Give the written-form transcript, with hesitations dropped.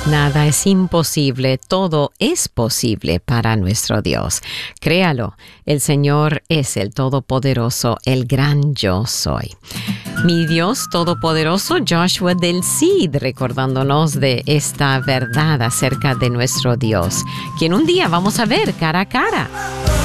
Nada es imposible, todo es posible para nuestro Dios. Créalo, el Señor es el Todopoderoso, el gran yo soy. Mi Dios Todopoderoso, Joshua del Cid, recordándonos de esta verdad acerca de nuestro Dios, quien un día vamos a ver cara a cara.